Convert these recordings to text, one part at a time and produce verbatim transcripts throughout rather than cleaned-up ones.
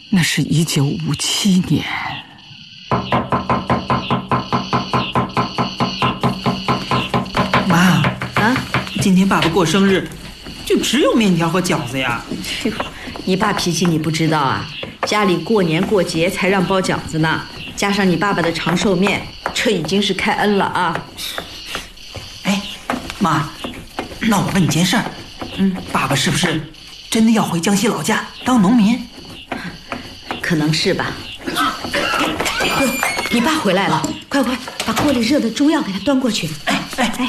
那是一九五七年。 妈啊， 今天爸爸过生日，就只有面条和饺子呀。 你爸脾气你不知道啊？家里过年过节才让包饺子呢，加上你爸爸的长寿面，这已经是开恩了啊。 哎，妈，那我问你件事儿，嗯，爸爸是不是真的要回江西老家当农民？ 可能是吧。哟，你爸回来了，快快把锅里热的中药给他端过去。 哎哎哎，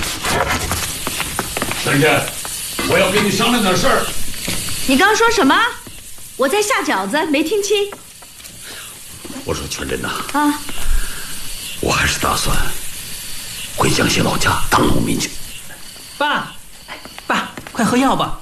萱萱，我要跟你商量点事儿。 你刚说什么？我在下饺子，没听清。 我说全真呐， 啊， 我还是打算回江西老家当农民去。 爸，爸，快喝药吧。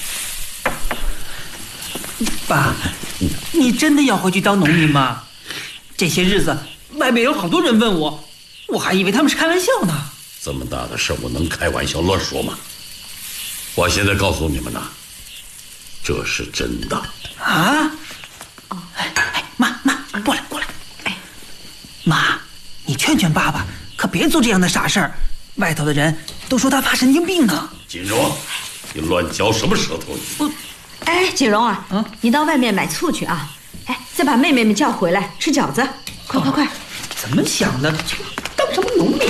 爸，你真的要回去当农民吗？这些日子外面有好多人问我，我还以为他们是开玩笑呢。 这么大的事我能开玩笑乱说吗？我现在告诉你们呐，这是真的。 啊？哦，哎哎，妈妈，过来过来。哎，妈，你劝劝爸爸，可别做这样的傻事儿。外头的人都说他发神经病呢。 锦荣，你乱嚼什么舌头？ 我，哎，锦荣啊，嗯，你到外面买醋去啊。哎，再把妹妹们叫回来吃饺子，快快快！哦， 怎么想的？当什么农民？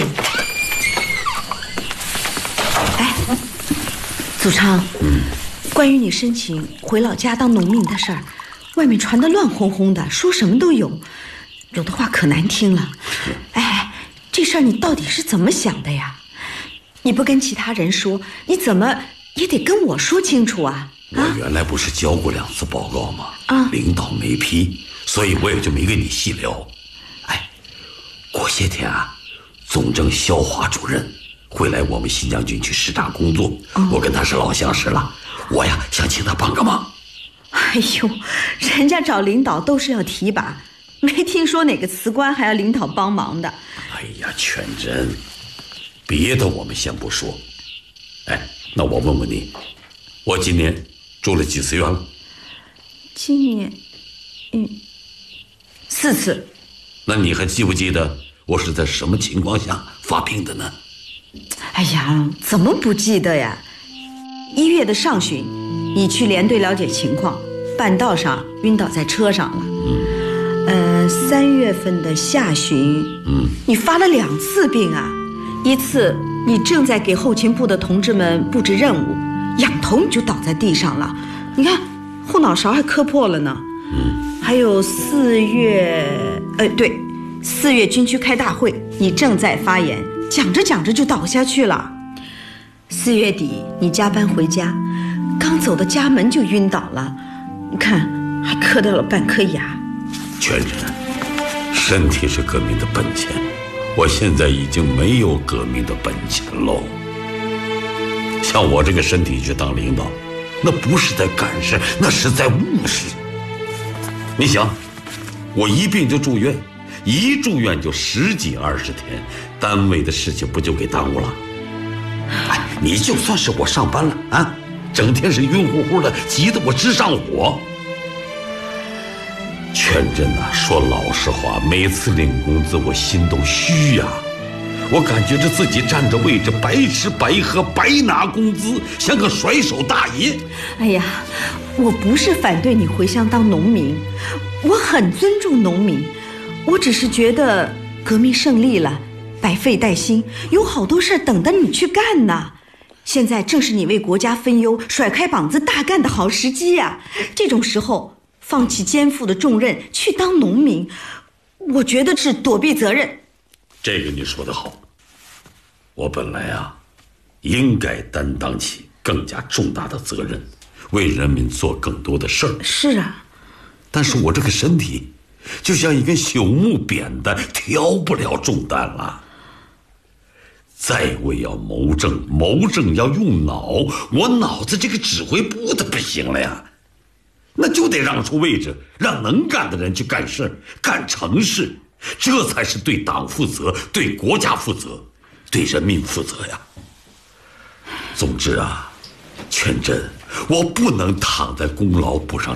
哎，祖昌，嗯，关于你申请回老家当农民的事儿，外面传得乱哄哄的，说什么都有，有的话可难听了。哎，这事儿你到底是怎么想的呀？你不跟其他人说，你怎么也得跟我说清楚啊！ 我原来不是交过两次报告吗？ 啊， 领导没批，所以我也就没跟你细聊。哎，过些天啊，总政肖华主任会来我们新疆军区视察工作，哦，我跟他是老相识了，我呀想请他帮个忙。 哎呦，人家找领导都是要提拔，没听说哪个辞官还要领导帮忙的。 哎呀，全真，别的我们先不说。哎，那我问问你，我今年住了几次院了？ 今年，嗯，四次。 那你还记不记得我是在什么情况下发病的呢？ 哎呀，怎么不记得呀？一月的上旬，你去连队了解情况，半道上晕倒在车上了。嗯，呃，三月份的下旬，嗯，你发了两次病啊。一次你正在给后勤部的同志们布置任务，仰头你就倒在地上了，你看后脑勺还磕破了呢。嗯，还有四月，呃，对，四月军区开大会，你正在发言，讲着讲着就倒下去了。四月底你加班回家，刚走到家门就晕倒了，你看还磕掉了半颗牙。 全真，身体是革命的本钱，我现在已经没有革命的本钱喽。像我这个身体去当领导，那不是在干事，那是在误事。你想，我一病就住院，一住院就十几二十天，单位的事情不就给耽误了？哎，你就算是我上班了啊，整天是晕乎乎的，急得我直上火。全真呐，说老实话，每次领工资我心都虚呀、啊，我感觉着自己占着位置，白吃白喝，白拿工资，像个甩手大爷。 哎呀，我不是反对你回乡当农民，我很尊重农民，我只是觉得革命胜利了，百废待兴，有好多事等着你去干呢。现在正是你为国家分忧、甩开膀子大干的好时机呀、啊！这种时候放弃肩负的重任去当农民，我觉得是躲避责任。 这个你说得好，我本来啊应该担当起更加重大的责任，为人民做更多的事儿。 是啊， 但是我这个身体就像一根朽木扁担，挑不了重担了。在位要谋政，谋政要用脑，我脑子这个指挥部的不行了呀，那就得让出位置，让能干的人去干事，干成事，这才是对党负责，对国家负责，对人民负责呀。总之啊，全真，我不能躺在功劳簿上